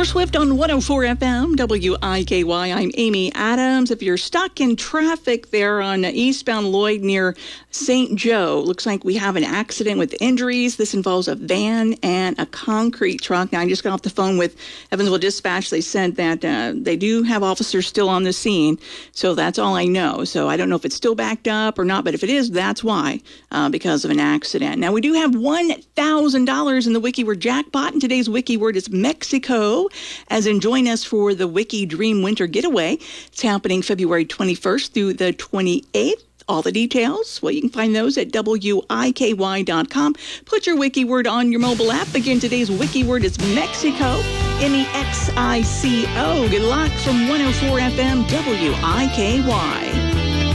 Taylor Swift on 104 FM, WIKY. I'm Amy Adams. If you're stuck in traffic there on eastbound Lloyd near St. Joe, looks like we have an accident with injuries. This involves a van and a concrete truck. Now, I just got off the phone with Evansville Dispatch. They said that they do have officers still on the scene, so that's all I know. So I don't know if it's still backed up or not, but if it is, that's why, because of an accident. Now, we do have $1,000 in the WikiWord jackpot, and today's WikiWord is Mexico, as in join us for the Wiki Dream Winter Getaway. It's happening February 21st through the 28th. All the details, well, you can find those at wiky.com. Put your WikiWord on your mobile app. Again, today's WikiWord is Mexico, Mexico. Good luck from 104 FM WIKY.